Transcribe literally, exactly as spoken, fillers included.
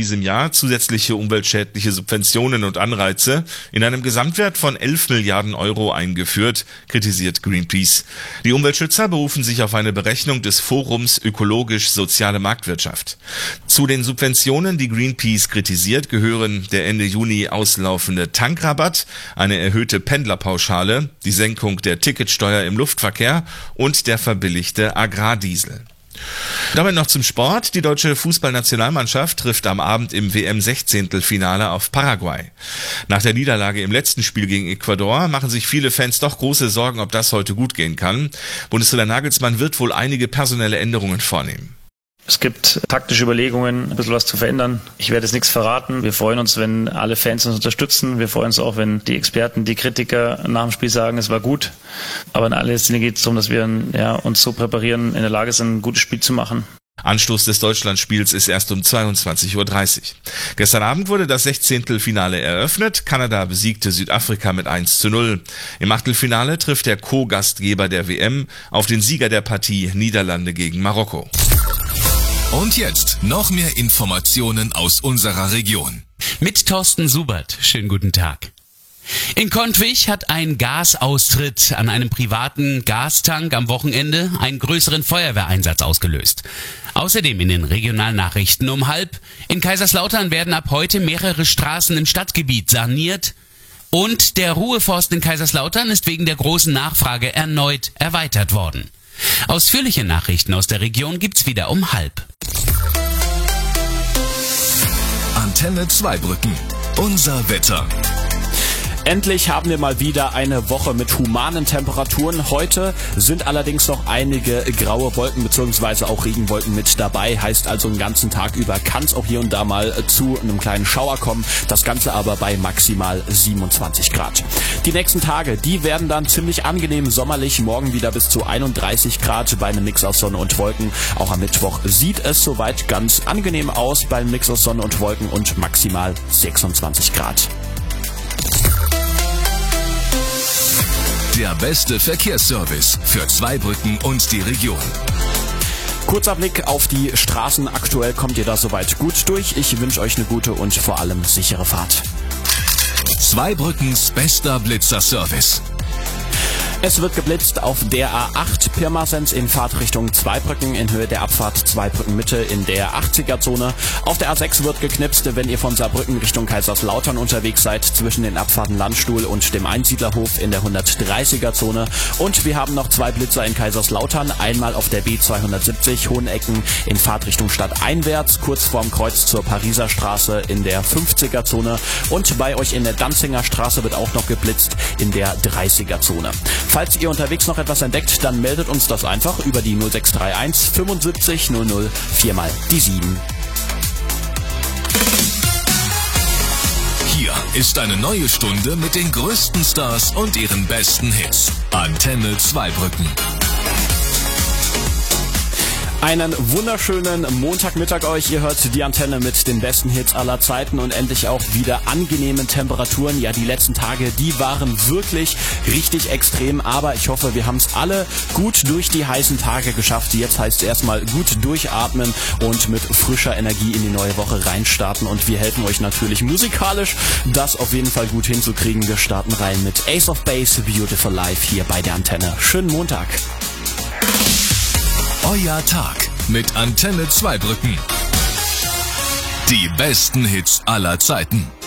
diesem Jahr zusätzliche umweltschädliche Subventionen und Anreize in einem Gesamtwert von elf Milliarden Euro eingeführt, kritisiert Greenpeace. Die Umweltschützer berufen sich auf eine Berechnung des Forums Ökologisch-Soziale Marktwirtschaft. Zu den Subventionen, die Greenpeace kritisiert, gehören der Ende Juni auslaufende Tankrabatt, eine erhöhte Pendlerpauschale, die Senkung der Ticketsteuer im Luftverkehr und der verbilligte Agrardiesel. Damit noch zum Sport. Die deutsche Fußballnationalmannschaft trifft am Abend im W M-Sechzehntelfinale auf Paraguay. Nach der Niederlage im letzten Spiel gegen Ecuador machen sich viele Fans doch große Sorgen, ob das heute gut gehen kann. Bundestrainer Nagelsmann wird wohl einige personelle Änderungen vornehmen. Es gibt taktische Überlegungen, ein bisschen was zu verändern. Ich werde jetzt nichts verraten. Wir freuen uns, wenn alle Fans uns unterstützen. Wir freuen uns auch, wenn die Experten, die Kritiker nach dem Spiel sagen, es war gut. Aber in aller Linie geht es darum, dass wir ja, uns so präparieren, in der Lage sind, ein gutes Spiel zu machen. Anstoß des Deutschlandspiels ist erst um zweiundzwanzig Uhr dreißig. Gestern Abend wurde das Sechzehntelfinale eröffnet. Kanada besiegte Südafrika mit eins zu null. Im Achtelfinale trifft der Co-Gastgeber der W M auf den Sieger der Partie Niederlande gegen Marokko. Und jetzt noch mehr Informationen aus unserer Region. Mit Thorsten Subert. Schönen guten Tag. In Kontwich hat ein Gasaustritt an einem privaten Gastank am Wochenende einen größeren Feuerwehreinsatz ausgelöst. Außerdem in den Regionalnachrichten um halb. In Kaiserslautern werden ab heute mehrere Straßen im Stadtgebiet saniert. Und der Ruheforst in Kaiserslautern ist wegen der großen Nachfrage erneut erweitert worden. Ausführliche Nachrichten aus der Region gibt's wieder um halb. Antenne Zweibrücken. Unser Wetter. Endlich haben wir mal wieder eine Woche mit humanen Temperaturen. Heute sind allerdings noch einige graue Wolken bzw. auch Regenwolken mit dabei. Heißt also, den ganzen Tag über kann es auch hier und da mal zu einem kleinen Schauer kommen. Das Ganze aber bei maximal siebenundzwanzig Grad. Die nächsten Tage, die werden dann ziemlich angenehm sommerlich. Morgen wieder bis zu einunddreißig Grad bei einem Mix aus Sonne und Wolken. Auch am Mittwoch sieht es soweit ganz angenehm aus beim Mix aus Sonne und Wolken und maximal sechsundzwanzig Grad. Der beste Verkehrsservice für Zweibrücken und die Region. Kurzer Blick auf die Straßen. Aktuell kommt ihr da soweit gut durch. Ich wünsche euch eine gute und vor allem sichere Fahrt. Zweibrückens bester Blitzerservice. Es wird geblitzt auf der A acht Pirmasens in Fahrtrichtung Zweibrücken in Höhe der Abfahrt Zweibrücken Mitte in der achtziger-Zone. Auf der A sechs wird geknipst, wenn ihr von Saarbrücken Richtung Kaiserslautern unterwegs seid, zwischen den Abfahrten Landstuhl und dem Einsiedlerhof in der hundertdreißiger-Zone. Und wir haben noch zwei Blitzer in Kaiserslautern, einmal auf der B zweihundertsiebzig Hohenecken in Fahrtrichtung Stadt einwärts, kurz vorm Kreuz zur Pariser Straße in der fünfziger-Zone. Und bei euch in der Danzinger Straße wird auch noch geblitzt in der dreißiger-Zone. Falls ihr unterwegs noch etwas entdeckt, dann meldet uns das einfach über die null sechs drei eins fünfundsiebzig null null vier mal die sieben. Hier ist eine neue Stunde mit den größten Stars und ihren besten Hits. Antenne Zweibrücken. Einen wunderschönen Montagmittag euch. Ihr hört die Antenne mit den besten Hits aller Zeiten und endlich auch wieder angenehmen Temperaturen. Ja, die letzten Tage, die waren wirklich richtig extrem, aber ich hoffe, wir haben es alle gut durch die heißen Tage geschafft. Jetzt heißt es erstmal gut durchatmen und mit frischer Energie in die neue Woche reinstarten und wir helfen euch natürlich musikalisch, das auf jeden Fall gut hinzukriegen. Wir starten rein mit Ace of Base, Beautiful Life hier bei der Antenne. Schönen Montag. Euer Tag mit Antenne Zweibrücken. Die besten Hits aller Zeiten.